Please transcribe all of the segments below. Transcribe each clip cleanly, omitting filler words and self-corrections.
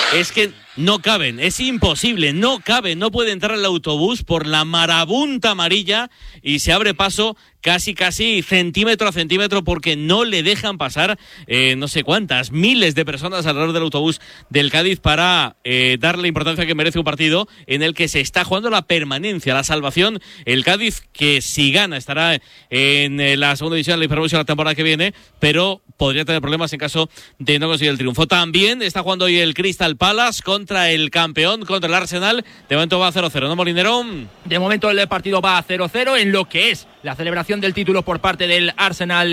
es que no caben, es imposible, no caben, no puede entrar el autobús por la marabunta amarilla y se abre paso casi centímetro a centímetro porque no le dejan pasar no sé cuántas, miles de personas alrededor del autobús del Cádiz para darle la importancia que merece un partido en el que se está jugando la permanencia, la salvación. El Cádiz, que si gana estará en la segunda división de la Hiperbuso la temporada que viene, pero podría tener problemas en caso de no conseguir el triunfo. También está jugando hoy el Crystal Palace contra el campeón, contra el Arsenal. De momento va a 0-0, ¿no, Molinero? De momento el partido va a 0-0 en lo que es la celebración del título por parte del Arsenal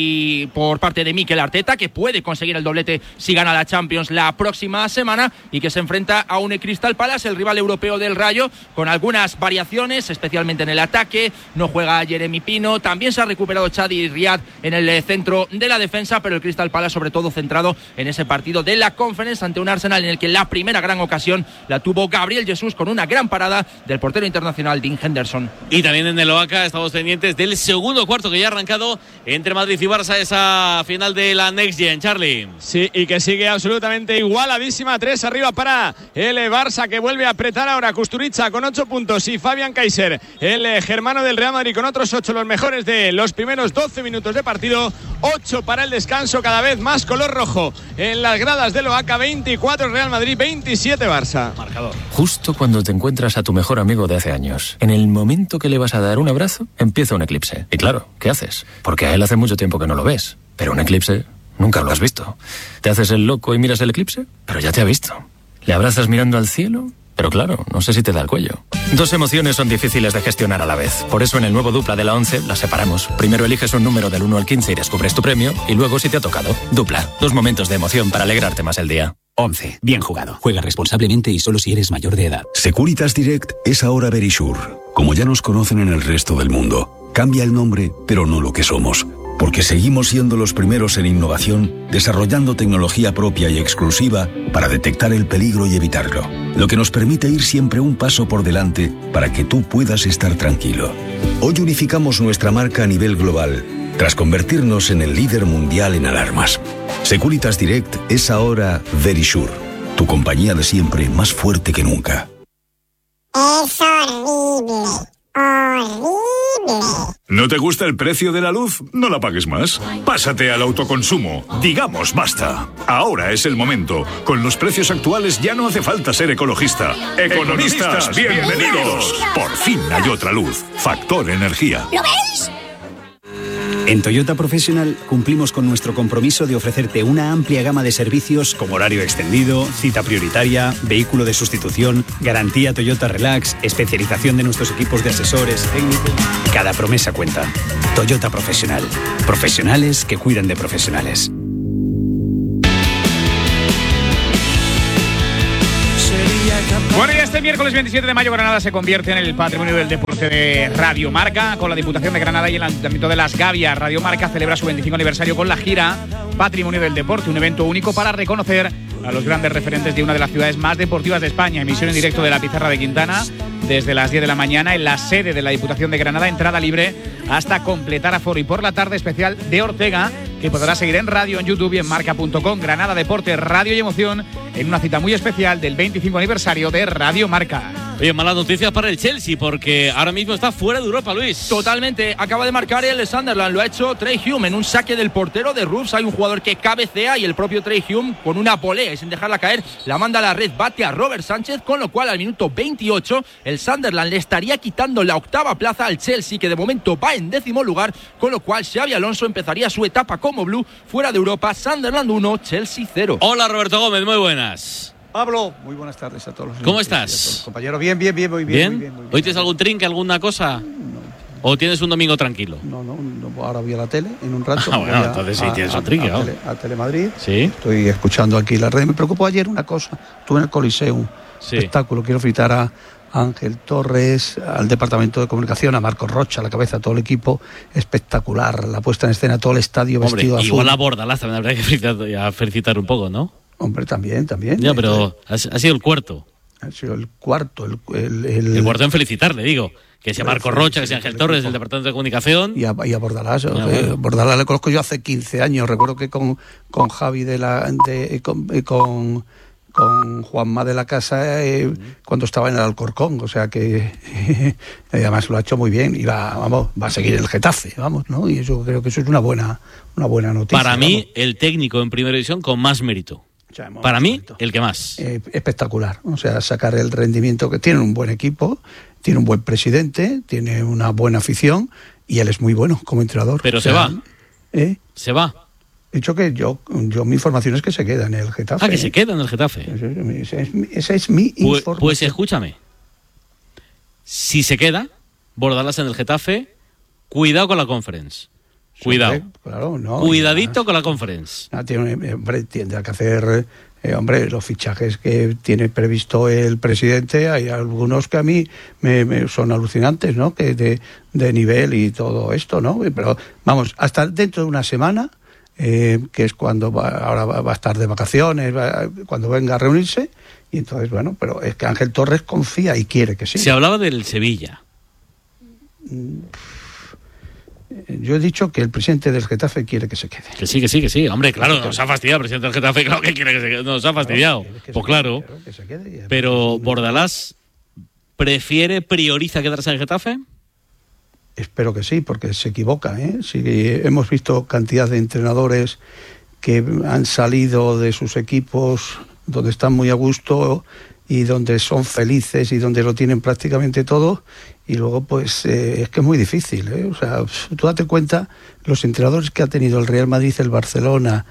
y por parte de Mikel Arteta, que puede conseguir el doblete si gana la Champions la próxima semana, y que se enfrenta a un Crystal Palace, el rival europeo del Rayo, con algunas variaciones, especialmente en el ataque. No juega Jeremy Pino, también se ha recuperado Chadi Riad en el centro de la defensa, pero el Crystal Palace sobre todo centrado en ese partido de la Conference ante un Arsenal en el que la primera gran ocasión la tuvo Gabriel Jesús con una gran parada del portero internacional Dean Henderson. Y también en el Oaca estamos pendientes del segundo cuarto que ya ha arrancado entre Madrid y Barça, esa final de la Next Gen, Charlie. Sí, y que sigue absolutamente igualadísima, 3 arriba para el Barça, que vuelve a apretar ahora. Kusturica con 8 puntos y Fabián Kaiser, el germano del Real Madrid, con otros 8, los mejores de los primeros 12 minutos de partido. 8 para el descanso, cada vez más color rojo en las gradas del Oaca. 24 Real Madrid, 27 Barça. Marcador. Justo cuando te encuentras a tu mejor amigo de hace años, en el momento que le vas a dar un abrazo, empieza un eclipse. Y claro, ¿qué haces? Porque a él hace mucho tiempo que no lo ves. Pero un eclipse nunca lo has visto. ¿Te haces el loco y miras el eclipse? Pero ya te ha visto. ¿Le abrazas mirando al cielo? Pero claro, no sé si te da el cuello. Dos emociones son difíciles de gestionar a la vez. Por eso en el nuevo Dupla de la 11 las separamos. Primero eliges un número del 1 al 15 y descubres tu premio. Y luego, si te ha tocado, Dupla. 2 momentos de emoción para alegrarte más el día. 11. Bien jugado. Juega responsablemente y solo si eres mayor de edad. Securitas Direct es ahora Verisure. Como ya nos conocen en el resto del mundo, cambia el nombre, pero no lo que somos. Porque seguimos siendo los primeros en innovación, desarrollando tecnología propia y exclusiva para detectar el peligro y evitarlo. Lo que nos permite ir siempre un paso por delante para que tú puedas estar tranquilo. Hoy unificamos nuestra marca a nivel global, tras convertirnos en el líder mundial en alarmas. Securitas Direct es ahora Verisure, tu compañía de siempre más fuerte que nunca. Es horrible, horrible. ¿No te gusta el precio de la luz? No la pagues más. Pásate al autoconsumo. Digamos basta. Ahora es el momento. Con los precios actuales ya no hace falta ser ecologista. Economistas, bienvenidos. Por fin hay otra luz. Factor Energía. ¿Lo veis? En Toyota Professional cumplimos con nuestro compromiso de ofrecerte una amplia gama de servicios como horario extendido, cita prioritaria, vehículo de sustitución, garantía Toyota Relax, especialización de nuestros equipos de asesores técnicos. Cada promesa cuenta. Toyota Professional. Profesionales que cuidan de profesionales. Bueno, y este miércoles 27 de mayo Granada se convierte en el patrimonio del deporte de Radio Marca. Con la Diputación de Granada y el Ayuntamiento de Las Gavias, Radio Marca celebra su 25 aniversario con la gira Patrimonio del Deporte, un evento único para reconocer a los grandes referentes de una de las ciudades más deportivas de España. Emisión en directo de la Pizarra de Quintana desde las 10 de la mañana en la sede de la Diputación de Granada, entrada libre hasta completar aforo. Y por la tarde, especial de Ortega, que podrás seguir en radio, en YouTube y en marca.com. Granada Deporte, Radio y Emoción, en una cita muy especial del 25 aniversario de Radio Marca. Oye, malas noticias para el Chelsea, porque ahora mismo está fuera de Europa, Luis. Totalmente, acaba de marcar el Sunderland, lo ha hecho Trey Hume en un saque del portero de Roofs. Hay un jugador que cabecea y el propio Trey Hume, con una polea y sin dejarla caer, la manda a la red, bate a Robert Sánchez, con lo cual al minuto 28 el Sunderland le estaría quitando la octava plaza al Chelsea, que de momento va en 10º lugar, con lo cual Xabi Alonso empezaría su etapa como Blue fuera de Europa. Sunderland 1, Chelsea 0. Hola, Roberto Gómez, muy buenas. Pablo, muy buenas tardes a todos. ¿Cómo estás? Compañero, bien, muy bien. ¿Bien? Muy bien. ¿Hoy tienes algún trinque, alguna cosa? No. ¿O tienes un domingo tranquilo? No, ahora voy a la tele en un rato. Bueno, entonces sí tienes un trinque. A Telemadrid. Sí. Estoy escuchando aquí la red. Me preocupó ayer una cosa. Estuve en el Coliseum. Sí. Espectáculo. Quiero felicitar a Ángel Torres, al departamento de comunicación, a Marcos Rocha, a la cabeza, a todo el equipo. Espectacular. La puesta en escena, todo el estadio vestido azul. Igual a Bordalás también habría que felicitar un poco, ¿no? Hombre, también. Ya, pero ha sido el cuarto. Ha sido el cuarto. El cuarto en felicitarle, digo. Que sea Marcos Rocha, que sea Ángel Torres, del Departamento de Comunicación. Y a Bordalás. Bordalás le conozco yo hace 15 años. Recuerdo que con Javi con Juanma de la Casa cuando estaba en el Alcorcón, o sea que además lo ha hecho muy bien y va a seguir el Getafe, ¿no? Y eso creo que eso es una buena noticia. Para mí, el técnico en Primera División con más mérito. Para mí, el que más. Espectacular, o sea, sacar el rendimiento que tiene un buen equipo, tiene un buen presidente, tiene una buena afición y él es muy bueno como entrenador. Pero se va. Se va. He dicho que yo mi información es que se queda en el Getafe. Que se queda en el Getafe. Esa es mi información. Pues escúchame. Si se queda, Bordalás en el Getafe, cuidado con la Conference. Cuidado. Sí, claro, no. Cuidadito con la Conference. Tendrá que hacer... los fichajes que tiene previsto el presidente, hay algunos que a mí me son alucinantes, ¿no? Que de nivel y todo esto, ¿no? Pero vamos, hasta dentro de una semana... que es cuando ahora va a estar de vacaciones, cuando venga a reunirse, y entonces, bueno, pero es que Ángel Torres confía y quiere que sí. Se hablaba del Sevilla. Yo he dicho que el presidente del Getafe quiere que se quede. Que sí. Hombre, claro, nos ha fastidiado el presidente del Getafe, claro que quiere que se quede. Nos ha fastidiado. Pues claro. Pero Bordalás prioriza quedarse en el Getafe. Espero que sí, porque se equivoca, Sí, hemos visto cantidad de entrenadores que han salido de sus equipos donde están muy a gusto y donde son felices y donde lo tienen prácticamente todo, y luego pues es que es muy difícil, O sea, tú date cuenta, los entrenadores que ha tenido el Real Madrid, el Barcelona,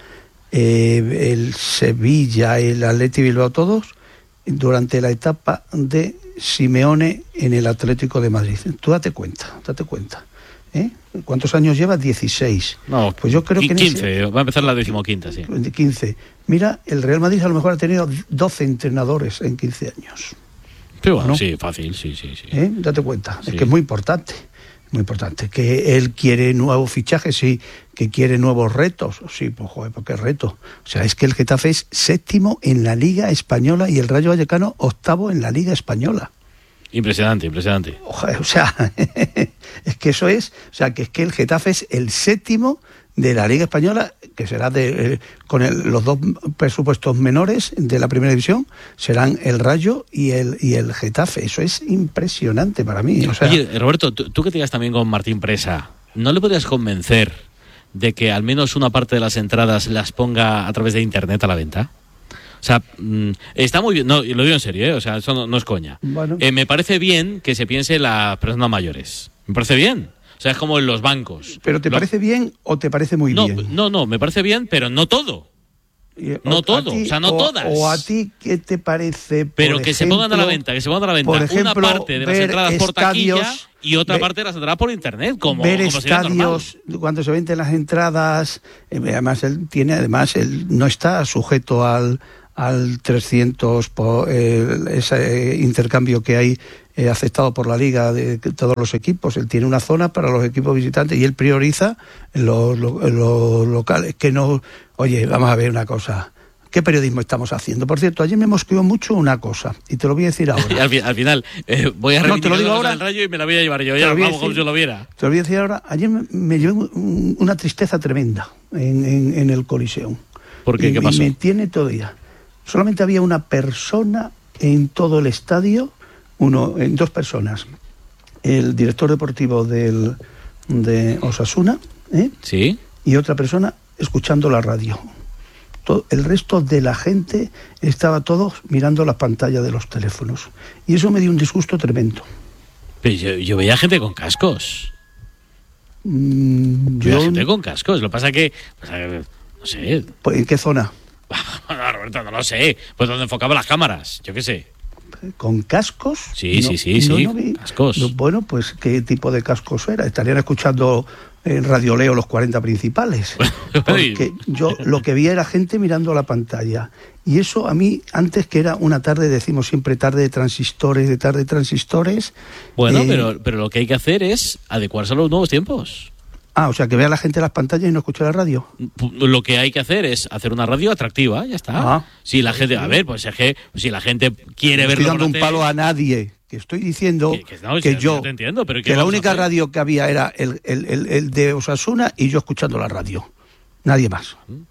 el Sevilla, el Athletic Bilbao, todos durante la etapa de Simeone en el Atlético de Madrid. Tú date cuenta. ¿Cuántos años lleva? 16. No, pues yo creo que 15, va a empezar la 15ª, sí. 15. Mira, el Real Madrid a lo mejor ha tenido 12 entrenadores en 15 años. Sí, bueno, ¿no? Sí, fácil, sí. Date cuenta, sí. Es que es muy importante. Muy importante, que él quiere nuevos fichajes, sí, que quiere nuevos retos, sí, pues joder, ¿por qué reto? O sea, es que el Getafe es 7º en la Liga Española y el Rayo Vallecano 8º en la Liga Española. Impresionante. Joder, o sea, es que eso es, o sea, que es que el Getafe es el 7º de la Liga Española, que será con los dos presupuestos menores de la Primera División, serán el Rayo y el Getafe. Eso es impresionante para mí. O sea, oye, Roberto, tú que te llevas también con Martín Presa, ¿no le podrías convencer de que al menos una parte de las entradas las ponga a través de internet a la venta? O sea, está muy bien, no, lo digo en serio, o sea, eso no es coña. Bueno. Me parece bien que se piense en las personas mayores. Me parece bien. O sea, es como en los bancos. ¿Pero te parece bien o te parece muy bien? No, me parece bien, pero no todo. No todo, o sea, no todas. ¿O a ti qué te parece? Pero que se pongan a la venta, por ejemplo, una parte de las entradas por taquilla y otra parte de las entradas por internet, como estadios cuando se venden las entradas. Además, él no está sujeto al 300 ese intercambio que hay aceptado por la Liga de todos los equipos. Él tiene una zona para los equipos visitantes y él prioriza los locales. Que no, oye, vamos a ver una cosa. ¿Qué periodismo estamos haciendo? Por cierto, ayer me mosqueó mucho una cosa y te lo voy a decir ahora. al final voy a reivindicar el Rayo y me la voy a llevar yo. Ya vamos como si lo viera. Te lo voy a decir ahora. Ayer me llevé una tristeza tremenda en el Coliseum. ¿Por qué? ¿Qué pasó? Y me tiene todavía. Solamente había una persona en todo el estadio, dos personas. El director deportivo de Osasuna, ¿sí? Y otra persona escuchando la radio. El resto de la gente estaba todos mirando las pantallas de los teléfonos. Y eso me dio un disgusto tremendo. Pero yo veía gente con cascos. Veía gente con cascos. Lo que pasa que, no sé. ¿En qué zona? No, Roberto, no lo sé. Pues donde enfocaba las cámaras, yo qué sé. ¿Con cascos? Sí, no vi. Cascos. Bueno, pues ¿qué tipo de cascos era? Estarían escuchando en Radio Leo los 40 principales. Porque yo lo que vi era gente mirando la pantalla. Y eso a mí, antes que era una tarde, decimos siempre tarde de transistores. Bueno, pero lo que hay que hacer es adecuarse a los nuevos tiempos. O sea, que vea la gente las pantallas y no escuche la radio. Lo que hay que hacer es hacer una radio atractiva, ya está. Si la gente, es que si la gente quiere verlo. No estoy dando un palo a nadie. Que estoy diciendo que yo te entiendo, pero que la única radio que había era el de Osasuna y yo escuchando la radio. Nadie más.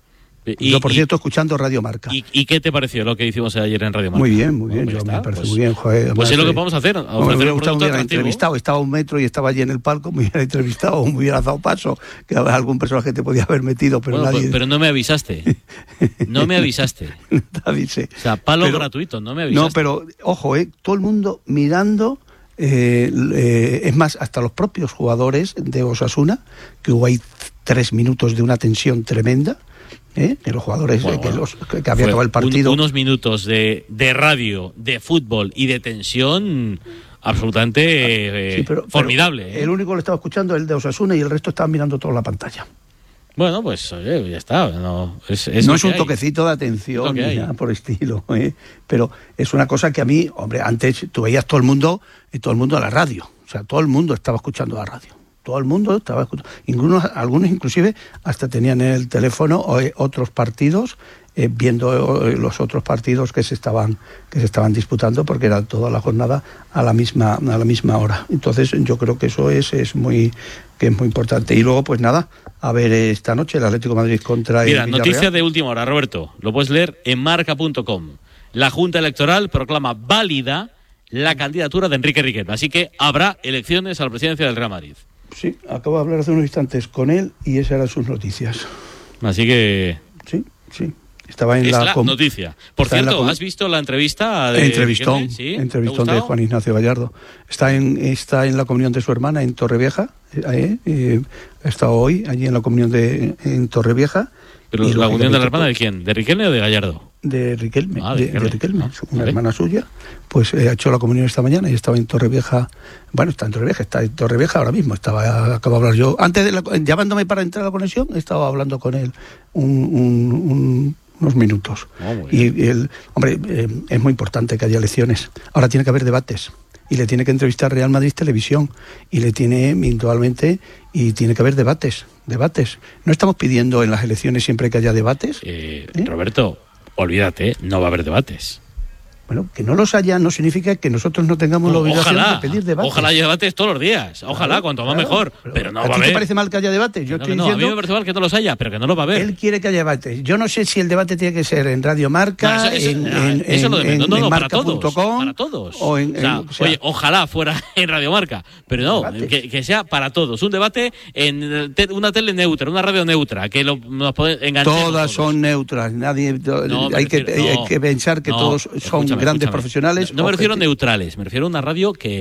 Yo, por cierto, escuchando Radio Marca. ¿Y qué te pareció lo que hicimos ayer en Radio Marca? Muy bien, muy bien. Yo me parece muy bien. Joder, pues es lo que podemos hacer. Me hubiera gustado un día entrevistado. Estaba a 1 metro y estaba allí en el palco. Me hubiera entrevistado, me hubiera dado paso. Que algún personaje te podía haber metido, pero nadie. Pero no me avisaste. No me avisaste. Avise. O sea, palo gratuito, no me avisaste. No, pero ojo, todo el mundo mirando. Es más, hasta los propios jugadores de Osasuna, que hubo ahí 3 minutos de una tensión tremenda. Que los jugadores que había acabado el partido. Unos minutos de radio, de fútbol y de tensión absolutamente formidable. Pero el único que lo estaba escuchando es el de Osasuna y el resto estaban mirando toda la pantalla. Bueno, pues ya está. No es un toquecito de atención ni nada por estilo, pero es una cosa que a mí, hombre, antes tú veías todo el mundo a la radio. O sea, todo el mundo estaba escuchando la radio. Todo el mundo estaba escuchando. Algunos inclusive hasta tenían en el teléfono otros partidos, viendo los otros partidos que se estaban disputando, porque era toda la jornada a la misma hora. Entonces yo creo que eso es muy importante. Y luego, pues nada, a ver esta noche el Atlético de Madrid contra el Villarreal. Noticia de última hora, Roberto. Lo puedes leer en marca.com. La Junta Electoral proclama válida la candidatura de Enrique Riquelme. Así que habrá elecciones a la presidencia del Real Madrid. Sí, acabo de hablar hace unos instantes con él y esas eran sus noticias. Así que... Sí. Estaba en la noticia. Por cierto, ¿has visto la entrevista de Entrevistón de Juan Ignacio Gallardo. Está en la comunión de su hermana en Torrevieja. Ha estado hoy allí en la comunión en Torrevieja. ¿Pero la comunión de la hermana de quién? ¿De Riquelme o de Gallardo? De Riquelme, de Riquelme, una hermana suya. Pues ha hecho la comunión esta mañana y estaba en Torrevieja. Bueno, está en Torrevieja ahora mismo. Acabo de hablar yo. Antes llamándome para entrar a la conexión, estaba hablando con él unos minutos. Es muy importante que haya elecciones. Ahora tiene que haber debates y le tiene que entrevistar Real Madrid Televisión y le tiene indudablemente y tiene que haber debates. No estamos pidiendo en las elecciones siempre que haya debates. Roberto, olvídate, no va a haber debates. Bueno, que no los haya no significa que nosotros no tengamos la obligación de pedir debates. Ojalá haya debates todos los días. Ojalá, cuanto más mejor. Pero no va a haber. ¿A ti te parece mal que haya debates? Yo estoy diciendo, a mí me parece mal que no los haya, pero que no los va a haber. Él quiere que haya debates. Yo no sé si el debate tiene que ser en Radio Marca, en Marca.com. Para todos. Oye, ojalá fuera en Radio Marca, pero no, que sea para todos. Un debate en una tele neutra, una radio neutra, que nos puede enganchar. Todas son neutras. Hay que pensar que todos son grandes profesionales. No me refiero a neutrales, me refiero a una radio que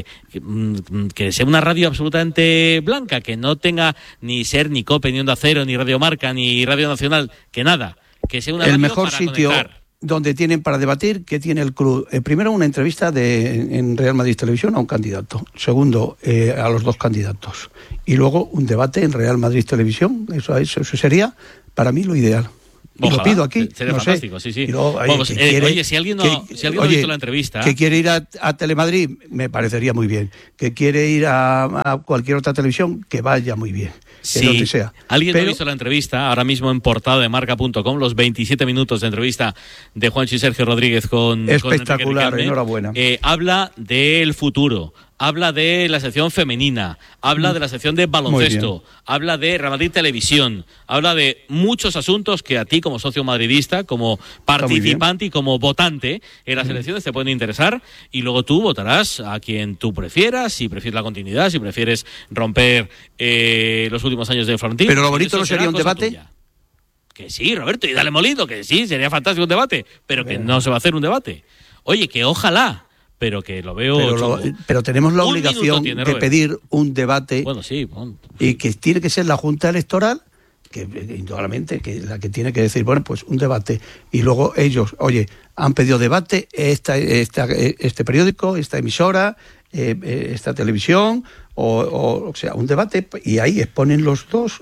sea una radio absolutamente blanca, que no tenga ni SER, ni COPE, ni Onda Cero, ni Radio Marca, ni Radio Nacional, que nada, que sea una radio el mejor para sitio conectar. Donde tienen para debatir, que tiene el club. Primero, una entrevista en Real Madrid Televisión a un candidato. Segundo, a los 2 candidatos. Y luego un debate en Real Madrid Televisión. Eso sería para mí lo ideal. Y ojalá, lo pido aquí. Sería fantástico, sí. Luego, oye, si alguien no ha visto la entrevista... Que quiere ir a Telemadrid, me parecería muy bien. Que quiere ir a cualquier otra televisión, que vaya muy bien. Sí, donde sea. Alguien no ha visto la entrevista, ahora mismo en portada de marca.com, los 27 minutos de entrevista de Juanchi Sergio Rodríguez con espectacular, con enhorabuena. Habla del futuro, habla de la sección femenina, habla de la sección de baloncesto, habla de Real Madrid Televisión, habla de muchos asuntos que a ti como socio madridista, como participante y como votante en las elecciones te pueden interesar, y luego tú votarás a quien tú prefieras, si prefieres la continuidad, si prefieres romper los últimos años de Florentino. Pero lo bonito no sería un debate. Tuya. Que sí, Roberto, y dale molito, que sí, sería fantástico un debate, pero que no se va a hacer un debate. Oye, que ojalá, pero que lo veo... Pero tenemos la obligación de pedir un debate. Bueno, sí. Y que tiene que ser la Junta Electoral, que indudablemente, que la que tiene que decir, bueno, pues un debate. Y luego ellos, oye, han pedido debate, este periódico, esta emisora, esta televisión, o sea, un debate, y ahí exponen los dos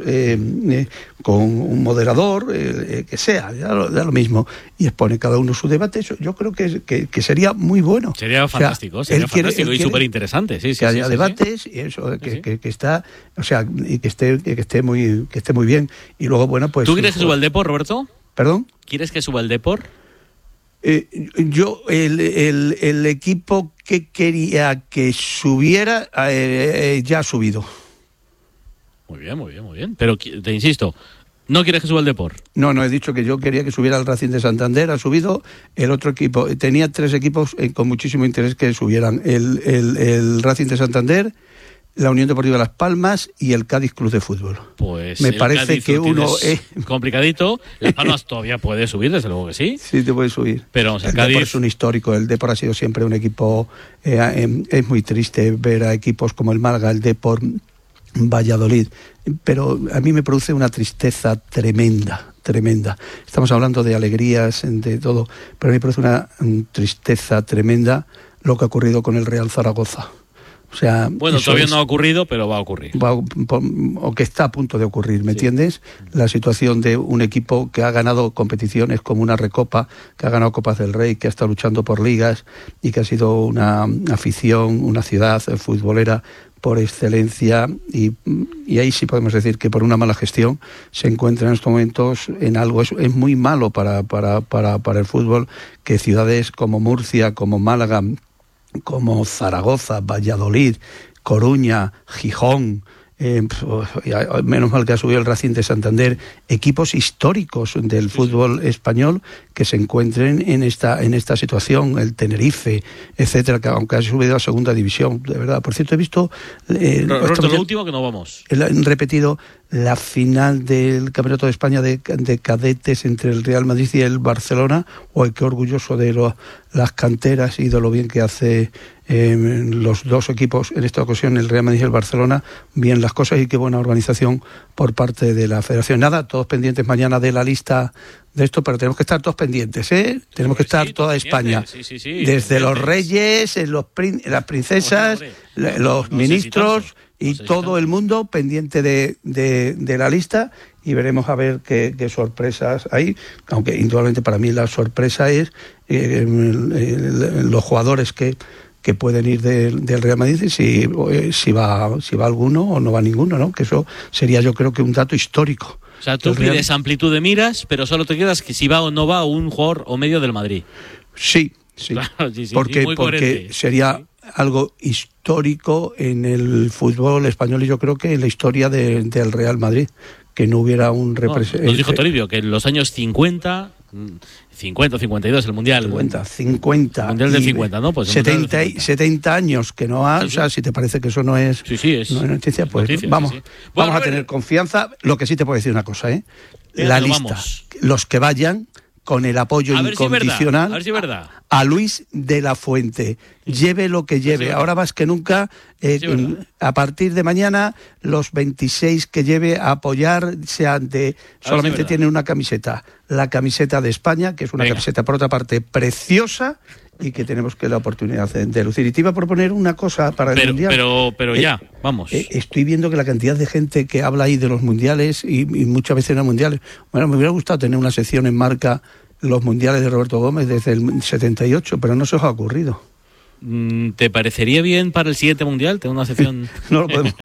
con un moderador, que sea, da lo mismo, y expone cada uno su debate. Eso yo creo que sería muy bueno. Sería fantástico, y súper interesante. Sí, que haya debates y eso, que está, o sea, y que esté muy bien. Y luego, bueno, pues... ¿Tú quieres que suba el Depor, Roberto? ¿Perdón? ¿Quieres que suba el Depor? Yo, el equipo que quería que subiera ya ha subido. Muy bien. Pero te insisto, ¿No quieres que suba el Depor? No, he dicho que yo quería que subiera el Racing de Santander, ha subido el otro equipo. Tenía 3 equipos con muchísimo interés que subieran. El Racing de Santander, la Unión Deportiva Las Palmas y el Cádiz Club de Fútbol. Pues me parece Cádiz que uno es complicadito. Las Palmas todavía puede subir, desde luego que sí. Sí, te puede subir. Pero vamos, el Cádiz Cádiz es un histórico. El Depor ha sido siempre un equipo. Es muy triste ver a equipos como el Málaga, el Depor, Valladolid, pero a mí me produce una tristeza tremenda. Estamos hablando de alegrías, de todo, pero a mí me produce una tristeza tremenda lo que ha ocurrido con el Real Zaragoza. O sea, bueno, todavía no ha ocurrido, pero va a ocurrir. O que está a punto de ocurrir, ¿me entiendes? La situación de un equipo que ha ganado competiciones como una Recopa, que ha ganado Copas del Rey, que ha estado luchando por ligas y que ha sido una afición, una ciudad futbolera por excelencia, y ahí sí podemos decir que por una mala gestión se encuentra en estos momentos en algo. Es muy malo para el fútbol que ciudades como Murcia, como Málaga, como Zaragoza, Valladolid, Coruña, Gijón, menos mal que ha subido el Racing de Santander, equipos históricos del fútbol español que se encuentren en esta situación, el Tenerife, etcétera, que aunque ha subido a segunda división, de verdad. Por cierto, he visto Roberto, lo último que nos vamos. Han repetido la final del Campeonato de España de cadetes entre el Real Madrid y el Barcelona. Qué orgulloso de las canteras y de lo bien que hace los dos equipos, en esta ocasión el Real Madrid y el Barcelona, bien las cosas, y qué buena organización por parte de la Federación. Nada, todos pendientes mañana de la lista de esto, pero tenemos que estar todos pendientes, tenemos que estar toda España, desde los reyes, las princesas, los ministros y todo el mundo pendiente de la lista, y veremos a ver qué sorpresas hay, aunque indudablemente para mí la sorpresa es los jugadores que pueden ir del Real Madrid, y si va alguno o no va ninguno, ¿no? Que eso sería, yo creo, que un dato histórico. O sea, tú pides amplitud de miras, pero solo te quedas que si va o no va un jugador o medio del Madrid. Sí. Claro, porque sería algo histórico en el fútbol español, y yo creo que en la historia del Real Madrid, que no hubiera un representante. Nos dijo Toribio que en los años 50 o 52 el Mundial. 50. El Mundial del 50, ¿no? Pues 70 años que no ha... O sea, si te parece que eso no es... es noticia, pues noticia, vamos Bueno, a tener confianza. Lo que sí te puedo decir una cosa, la lista. Los que vayan con el apoyo incondicional a ver si es verdad. A Luis de la Fuente. Lleve lo que lleve. Ahora más que nunca, a partir de mañana, los 26 que lleve a apoyar solamente tienen una camiseta. La camiseta de España, que es una camiseta, por otra parte, preciosa, y que tenemos la oportunidad de lucir. Y te iba a proponer una cosa para el Mundial. Pero ya, vamos. Estoy viendo que la cantidad de gente que habla ahí de los mundiales, y muchas veces en los mundiales, bueno, me hubiera gustado tener una sección en Marca, los mundiales de Roberto Gómez desde el 78, pero no se os ha ocurrido. ¿Te parecería bien para el siguiente mundial tener una sección? No lo podemos.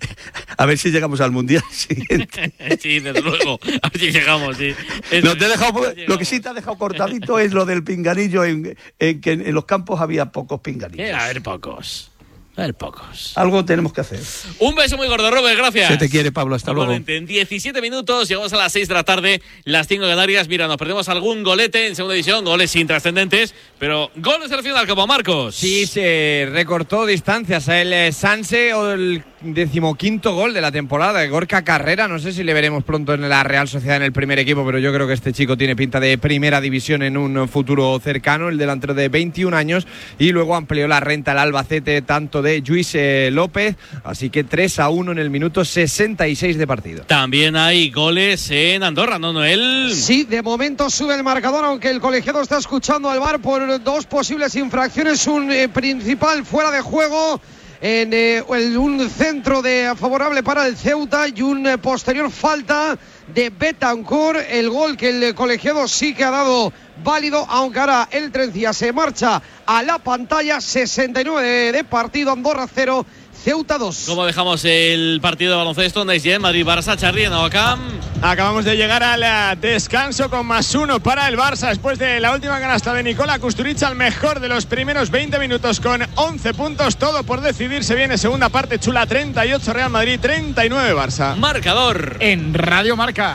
A ver si llegamos al mundial siguiente. Sí, desde luego. A ver si llegamos, sí. No, lo que sí te ha dejado cortadito es lo del pinganillo, que en los campos había pocos pinganillos. A ver, pocos. Algo tenemos que hacer. Un beso muy gordo, Robert, gracias. Se te quiere, Pablo, hasta luego. En 17 minutos, llegamos a las 6 de la tarde, las 5 Canarias. Mira, nos perdemos algún golete en segunda división, goles intrascendentes, pero goles al final, como Marcos. Sí, se recortó distancias a el Sanse, o el 15º gol de la temporada, Gorka Carrera. No sé si le veremos pronto en la Real Sociedad en el primer equipo, pero yo creo que este chico tiene pinta de primera división en un futuro cercano, el delantero de 21 años, y luego amplió la renta al Albacete, tanto de Lluís López, así que 3-1 en el minuto 66 de partido. También hay goles en Andorra, ¿no, Noel? Sí, de momento sube el marcador, aunque el colegiado está escuchando al VAR por dos posibles infracciones, un principal fuera de juego en un centro favorable para el Ceuta, y un posterior falta de Betancourt. El gol que el colegiado sí que ha dado válido, aunque ahora el Trencia se marcha a la pantalla. 69 de partido, Andorra 0, Ceuta 2. ¿Cómo dejamos el partido de baloncesto? Next Gen, Madrid-Barça, Charly en Ocam. Acabamos de llegar al descanso con +1 para el Barça después de la última canasta de Nikola Kusturica, el mejor de los primeros 20 minutos con 11 puntos. Todo por decidirse. Viene segunda parte chula, 38 Real Madrid, 39 Barça. Marcador en Radio Marca.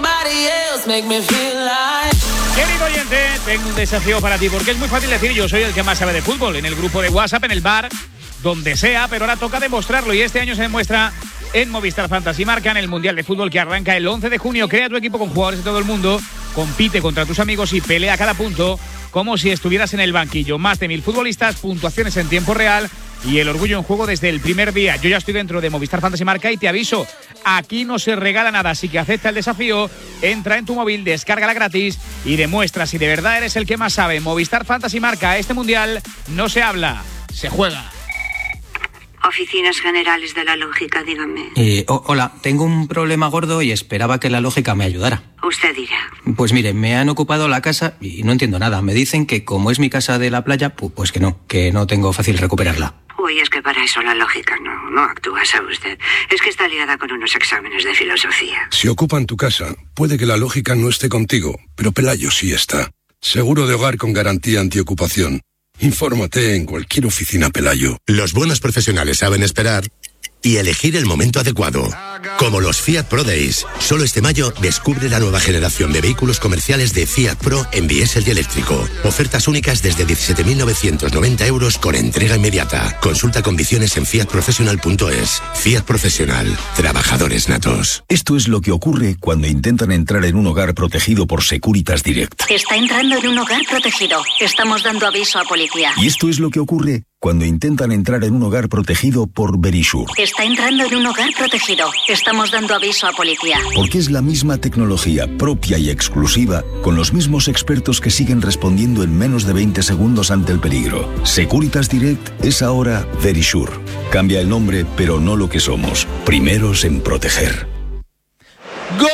Querido oyente, tengo un desafío para ti, porque es muy fácil decir yo soy el que más sabe de fútbol en el grupo de WhatsApp, en el bar, donde sea, pero ahora toca demostrarlo y este año se demuestra en Movistar Fantasy Marca, en el Mundial de Fútbol que arranca el 11 de junio. Crea tu equipo con jugadores de todo el mundo, compite contra tus amigos y pelea cada punto como si estuvieras en el banquillo. Más de 1000 futbolistas, puntuaciones en tiempo real y el orgullo en juego desde el primer día. Yo ya estoy dentro de Movistar Fantasy Marca y te aviso, aquí no se regala nada, así que acepta el desafío, entra en tu móvil, descárgala gratis y demuestra si de verdad eres el que más sabe. Movistar Fantasy Marca, este Mundial no se habla, se juega. Oficinas Generales de la Lógica, dígame. Hola, tengo un problema gordo y esperaba que la lógica me ayudara. Usted dirá. Pues mire, me han ocupado la casa y no entiendo nada. Me dicen que como es mi casa de la playa, pues que no tengo fácil recuperarla. Uy, es que para eso la lógica no actúa, ¿sabe usted? Es que está liada con unos exámenes de filosofía. Si ocupan tu casa, puede que la lógica no esté contigo, pero Pelayo sí está. Seguro de hogar con garantía antiocupación. Infórmate en cualquier oficina Pelayo. Los buenos profesionales saben esperar y elegir el momento adecuado. Como los Fiat Pro Days. Solo este mayo descubre la nueva generación de vehículos comerciales de Fiat Pro en diésel y eléctrico. Ofertas únicas desde 17.990 euros con entrega inmediata. Consulta condiciones en fiatprofessional.es. Fiat Profesional. Trabajadores natos. Esto es lo que ocurre cuando intentan entrar en un hogar protegido por Securitas Direct. Está entrando en un hogar protegido. Estamos dando aviso a policía. Y esto es lo que ocurre cuando intentan entrar en un hogar protegido por Verisure. Está entrando en un hogar protegido. Estamos dando aviso a policía. Porque es la misma tecnología propia y exclusiva, con los mismos expertos que siguen respondiendo en menos de 20 segundos ante el peligro. Securitas Direct es ahora Verisure. Cambia el nombre, pero no lo que somos. Primeros en proteger. ¡Gol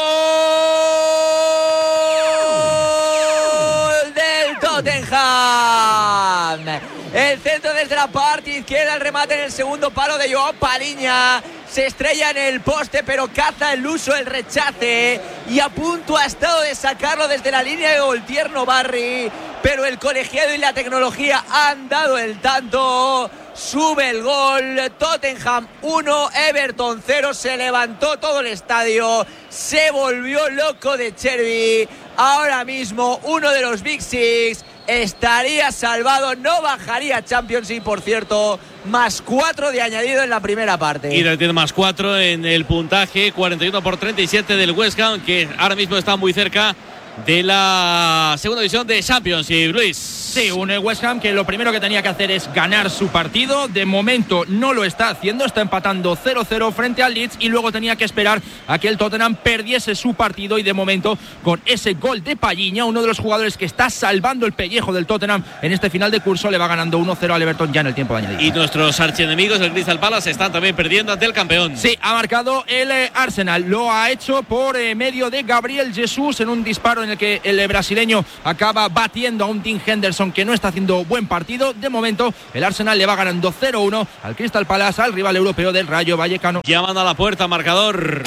del Tottenham! El centro desde la parte izquierda, el remate en el segundo palo de Joao Paliña. Se estrella en el poste, pero caza el uso, el rechace. Y a punto ha estado de sacarlo desde la línea de gol Tierno Barry. Pero el colegiado y la tecnología han dado el tanto. Sube el gol. Tottenham 1, Everton 0. Se levantó todo el estadio. Se volvió loco de Cherby. Ahora mismo uno de los Big Six estaría salvado, no bajaría Champions y por cierto, +4 de añadido en la primera parte. Y tiene +4 en el puntaje, 41-37 del West Ham, que ahora mismo está muy cerca de la segunda división de Champions. Y Luis. Sí, un West Ham que lo primero que tenía que hacer es ganar su partido. De momento no lo está haciendo, está empatando 0-0 frente al Leeds y luego tenía que esperar a que el Tottenham perdiese su partido y de momento con ese gol de Paliña, uno de los jugadores que está salvando el pellejo del Tottenham en este final de curso, le va ganando 1-0 al Everton ya en el tiempo de añadido. Y nuestros archienemigos, el Crystal Palace, están también perdiendo ante el campeón. Sí, ha marcado el Arsenal, lo ha hecho por medio de Gabriel Jesús en un disparo en el que el brasileño acaba batiendo a un Tim Henderson que no está haciendo buen partido. De momento el Arsenal le va ganando 0-1 al Crystal Palace, al rival europeo del Rayo Vallecano. Llaman a la puerta, marcador.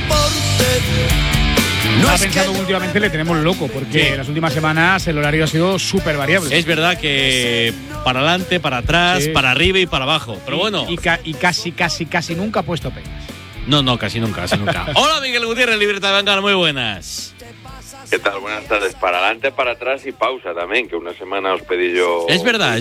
Estaba pensando que últimamente le tenemos loco, porque en las últimas semanas el horario ha sido súper variable. Es verdad que para adelante, para atrás, para arriba y para abajo. Pero bueno. Y casi nunca ha puesto pegas. No, casi nunca. Hola, Miguel Gutiérrez, Libertad de Bancar, muy buenas. ¿Qué tal? Buenas tardes. Para adelante, para atrás y pausa también, que una semana os pedí yo. Es verdad.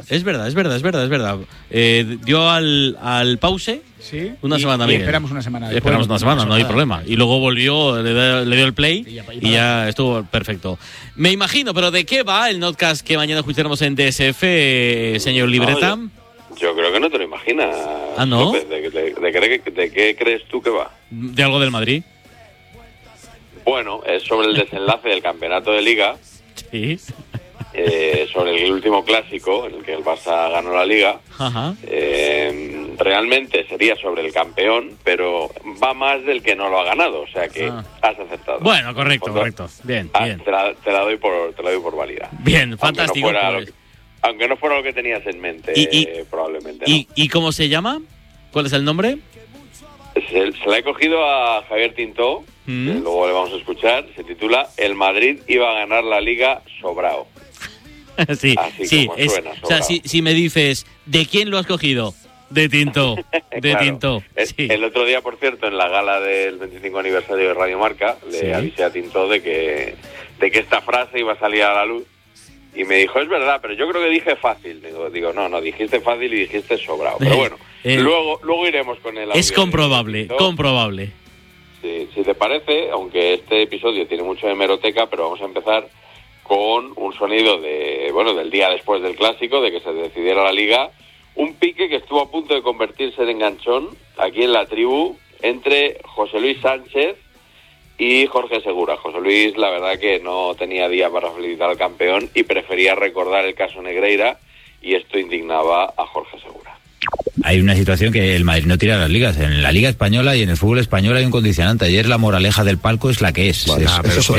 Dio al pause. Sí. Una semana. Y esperamos una semana. Esperamos una semana, no hay problema. Y luego volvió, le dio el play y ya estuvo perfecto. Me imagino, pero ¿de qué va el notcast que mañana escucharemos en DSF, señor Libreta? No, yo creo que no te lo imaginas. ¿Ah, no? ¿De qué crees tú que va? De algo del Madrid. Bueno, es sobre el desenlace del campeonato de Liga. Sí. Sobre el último clásico en el que el Barça ganó la Liga. Ajá. Realmente sería sobre el campeón, pero va más del que no lo ha ganado, o sea que has acertado. Bueno, correcto. Bien. Te la doy por válida. Bien, fantástico. Aunque no fuera lo que tenías en mente, probablemente. ¿Y cómo se llama? ¿Cuál es el nombre? Se la he cogido a Javier Tintó, que luego le vamos a escuchar. Se titula El Madrid iba a ganar la Liga sobrao. Sí, así sí, como es, suena, o sea, si me dices, ¿de quién lo has cogido? De Tintó, de claro. Tintó. Sí. El otro día, por cierto, en la gala del 25 aniversario de Radio Marca, le avisé a Tintó de que esta frase iba a salir a la luz. Y me dijo, es verdad, pero yo creo que dije fácil. Digo, no, dijiste fácil y dijiste sobrado. Pero bueno, luego iremos con el audio. Es comprobable. Sí, si te parece, aunque este episodio tiene mucho de hemeroteca, pero vamos a empezar con un sonido del día después del clásico, de que se decidiera la Liga. Un pique que estuvo a punto de convertirse en enganchón aquí en la tribu entre José Luis Sánchez y Jorge Segura. José Luis, la verdad que no tenía día para felicitar al campeón y prefería recordar el caso Negreira, y esto indignaba a Jorge Segura. Hay una situación que el Madrid no tira las ligas. En la Liga Española y en el fútbol español hay un condicionante. Ayer la moraleja del palco es la que es. No,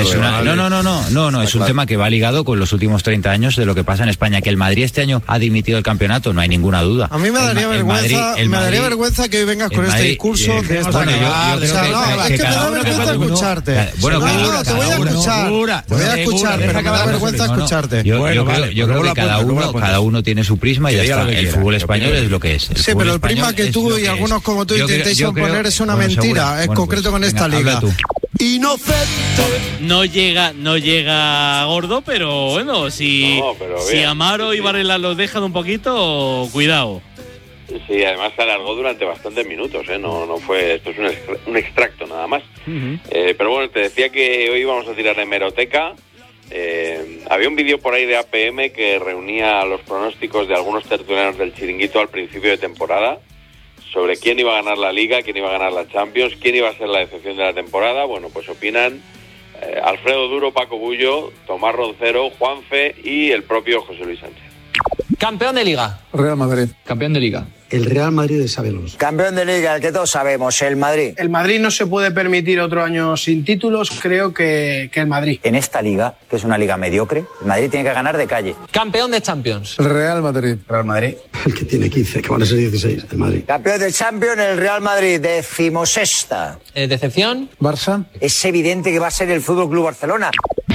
es un tema que va ligado con los últimos 30 años de lo que pasa en España. Que el Madrid este año ha dimitido el campeonato, no hay ninguna duda. A mí me daría vergüenza que hoy vengas con este discurso. Es que me da vergüenza escucharte. Bueno, te voy a escuchar. Te voy a escuchar, pero me da vergüenza escucharte. Yo creo que cada uno tiene su prisma y ya está. El fútbol español es lo que es. Sí, pero el prisma que tú y algunos como tú intentéis imponer es una mentira, es concreto con esta liga. Inocente. No llega gordo, pero bueno, si Amaro y Varela los dejan un poquito, cuidado. Sí, además se alargó durante bastantes minutos, no fue, esto es un extracto nada más. Pero bueno, te decía que hoy vamos a tirar hemeroteca. Había un vídeo por ahí de APM que reunía los pronósticos de algunos tertulianos del Chiringuito al principio de temporada sobre quién iba a ganar la Liga, quién iba a ganar la Champions, quién iba a ser la decepción de la temporada. Bueno, pues opinan Alfredo Duro, Paco Bullo, Tomás Roncero, Juanfe y el propio José Luis Sánchez. Campeón de Liga. Real Madrid. Campeón de Liga. El Real Madrid de Sabelos. Campeón de Liga, el que todos sabemos, el Madrid. El Madrid no se puede permitir otro año sin títulos, creo que el Madrid. En esta liga, que es una liga mediocre, el Madrid tiene que ganar de calle. Campeón de Champions. El Real Madrid. Real Madrid. El que tiene 15, que van a ser 16, el Madrid. Campeón de Champions, el Real Madrid, 16ª. ¿Decepción? Barça. Es evidente que va a ser el Fútbol Club Barcelona.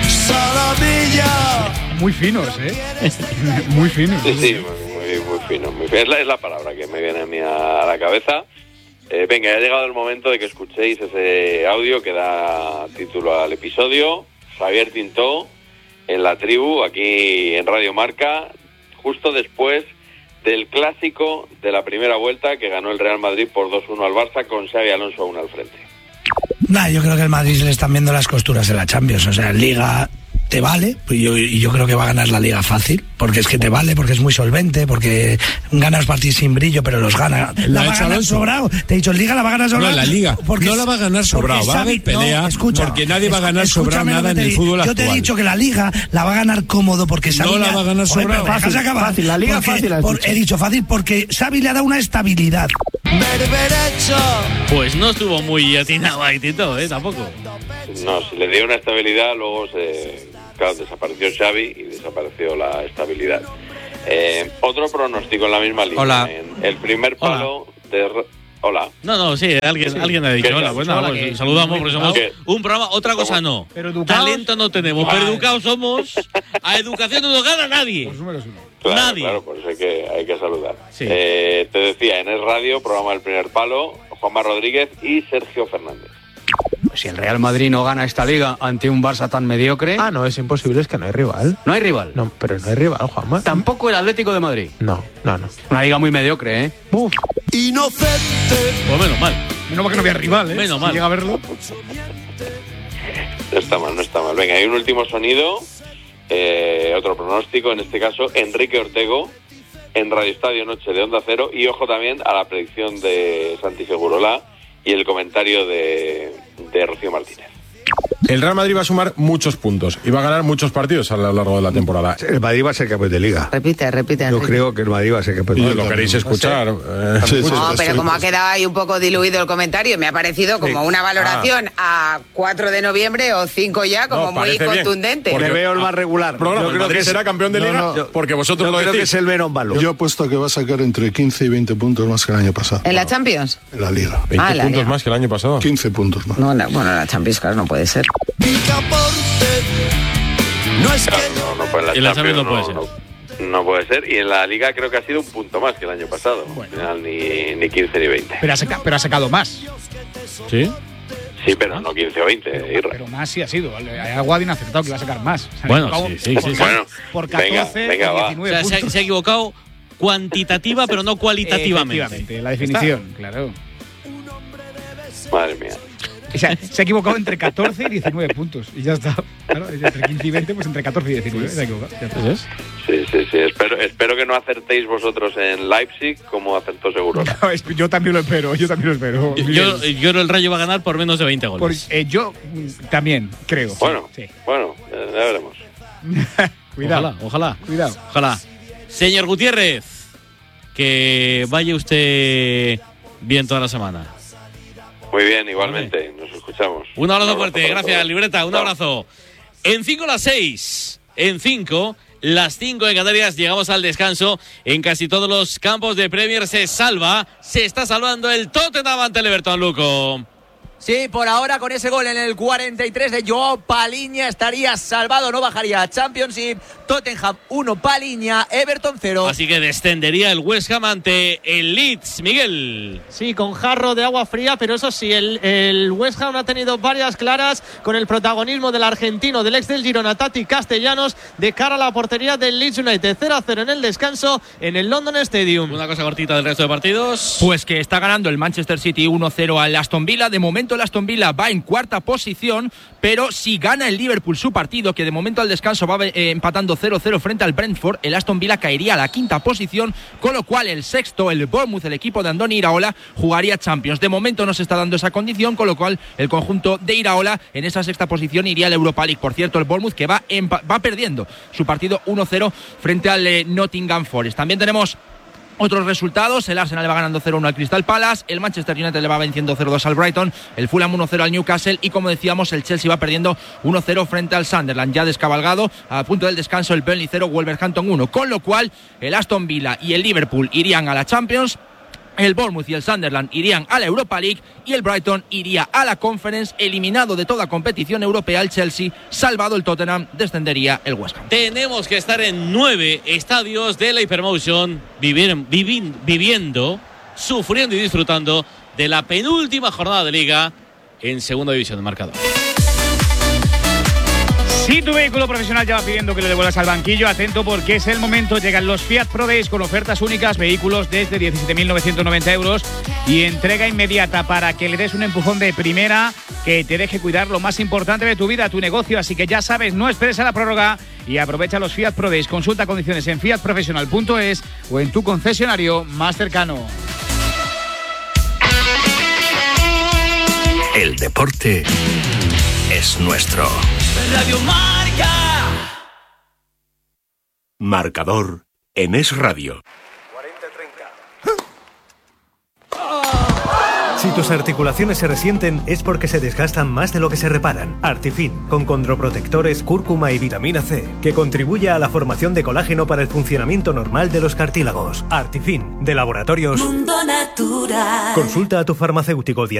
¡Saladilla! Muy finos, Muy finos. Sí, muy fino. Es la palabra que me viene a mí a la cabeza. Venga, ya ha llegado el momento de que escuchéis ese audio que da título al episodio. Javier Tintó en la tribu, aquí en Radio Marca, justo después del clásico de la primera vuelta que ganó el Real Madrid por 2-1 al Barça, con Xabi Alonso aún al frente. Yo creo que al Madrid se le están viendo las costuras en la Champions. O sea, en Liga te vale, y yo creo que va a ganar la Liga fácil, porque es que te vale, porque es muy solvente, porque ganas partidos sin brillo, pero los gana. La va a ganar sobrado. Te he dicho, en Liga la va a ganar sobrado. No, en la Liga no la va a ganar sobrado. Va a haber pelea, porque nadie va a ganar sobrado nada en el fútbol actual. Yo te he dicho que la Liga la va a ganar cómodo, porque Xavi no la va a ganar sobrado. Fácil, la Liga fácil. He dicho fácil porque Xavi le ha dado una estabilidad. Pues no estuvo muy atinado ahí, Tito, tampoco. No, si le dio una estabilidad, luego desapareció Xavi y desapareció la estabilidad. Otro pronóstico en la misma línea. Hola. En el primer palo de... Hola. No, sí, alguien ha dicho hola. Pues nada, pues saludamos porque somos un programa. Otra cosa no. Talento no tenemos, pero educados somos. A educación no nos gana nadie. Nadie. Claro, por eso hay que saludar. Sí. Te decía, en El Radio, programa del primer palo, Juanma Rodríguez y Sergio Fernández. Si el Real Madrid no gana esta liga ante un Barça tan mediocre... no, es imposible, es que no hay rival. ¿No hay rival? No, pero no hay rival, Juanma. ¿Tampoco el Atlético de Madrid? No. Una liga muy mediocre, Uf. Inocente. Pues menos mal. Menos mal que no había rival, Menos mal. Si llega a verlo. No está mal. Venga, hay un último sonido, otro pronóstico, en este caso, Enrique Ortego, en Radio Estadio Noche de Onda Cero, y ojo también a la predicción de Santi Segurola y el comentario de Rocío Martínez. El Real Madrid va a sumar muchos puntos y va a ganar muchos partidos a lo largo de la temporada. El Madrid va a ser campeón de Liga. Repite. Yo creo que el Madrid va a ser campeón de Liga. ¿Lo queréis escuchar? No, pero como ha quedado ahí un poco diluido el comentario, me ha parecido como una valoración a 4 de noviembre o 5 ya, como muy contundente. Porque veo el más regular. Yo creo que será campeón de Liga porque vosotros lo decís. Yo creo que es el Verón Balón. Yo apuesto que va a sacar entre 15 y 20 puntos más que el año pasado. ¿En la Champions? En la Liga. 20 puntos más que el año pasado. 15 puntos más. No, bueno, la Champions, claro, no puede ser. En la Champions no puede ser. No puede ser, y en la Liga creo que ha sido un punto más que el año pasado. Al final ni 15 ni 20. Pero ha sacado más. ¿Sí? Sí, pero no 15 o 20, Irra. Pero más sí ha sido. Aguadín ha acertado que va a sacar más. Bueno, sí. Bueno, por 14 venga, va. 19 puntos. Se ha equivocado cuantitativa, pero no cualitativamente. Efectivamente, la definición, claro. Madre mía. O sea, se ha equivocado entre 14 y 19 puntos. Y ya está. Claro, entre 15 y 20, pues entre 14 y 19. Se ha equivocado. Sí. Espero que no acertéis vosotros en Leipzig como acertó seguro. No, yo también lo espero. Yo creo el Rayo va a ganar por menos de 20 goles. Yo también creo. Bueno, ya veremos. Cuidado. Ojalá. Señor Gutiérrez, que vaya usted bien toda la semana. Muy bien, igualmente. Nos escuchamos. Un abrazo fuerte. Gracias, Libreta. Un abrazo. En 5 las 6. En 5, las 5 en Canarias. Llegamos al descanso. En casi todos los campos de Premier se está salvando el Tottenham ante el Everton, Luco. Sí, por ahora con ese gol en el 43 de Joao Paliña estaría salvado, no bajaría a Championship. Tottenham 1, Paliña, Everton 0. Así que descendería el West Ham ante el Leeds, Miguel. Sí, con jarro de agua fría, pero eso sí, el West Ham ha tenido varias claras con el protagonismo del argentino, del ex del Girona, Tati Castellanos, de cara a la portería del Leeds United. 0-0 en el descanso en el London Stadium. Una cosa cortita del resto de partidos. Pues que está ganando el Manchester City 1-0 al Aston Villa. De momento el Aston Villa va en cuarta posición, pero si gana el Liverpool su partido, que de momento al descanso va empatando 0-0 frente al Brentford, el Aston Villa caería a la quinta posición, con lo cual el sexto, el Bournemouth, el equipo de Andoni Iraola, jugaría Champions. De momento no se está dando esa condición, con lo cual el conjunto de Iraola en esa sexta posición iría a la Europa League. Por cierto, el Bournemouth que va perdiendo su partido 1-0 frente al Nottingham Forest. También tenemos otros resultados: el Arsenal le va ganando 0-1 al Crystal Palace, el Manchester United le va venciendo 0-2 al Brighton, el Fulham 1-0 al Newcastle y, como decíamos, el Chelsea va perdiendo 1-0 frente al Sunderland. Ya descabalgado, a punto del descanso, el Burnley 0, Wolverhampton 1, con lo cual el Aston Villa y el Liverpool irían a la Champions, el Bournemouth y el Sunderland irían a la Europa League y el Brighton iría a la Conference. Eliminado de toda competición europea el Chelsea, salvado el Tottenham, descendería el West Ham. Tenemos que estar en 9 estadios de la Hypermotion viviendo, sufriendo y disfrutando de la penúltima jornada de Liga en segunda división de marcador. Si tu vehículo profesional ya va pidiendo que le devuelvas al banquillo, atento porque es el momento. Llegan los Fiat Pro Days con ofertas únicas, vehículos desde 17.990 euros y entrega inmediata para que le des un empujón de primera que te deje cuidar lo más importante de tu vida, tu negocio. Así que ya sabes, no esperes a la prórroga y aprovecha los Fiat Pro Days. Consulta condiciones en fiatprofesional.es o en tu concesionario más cercano. El deporte es nuestro. Radio Marca. Marcador en Es Radio. Si tus articulaciones se resienten es porque se desgastan más de lo que se reparan. Artifin, con condroprotectores, cúrcuma y vitamina C, que contribuye a la formación de colágeno para el funcionamiento normal de los cartílagos. Artifin, de Laboratorios Mundo Natural. Consulta a tu farmacéutico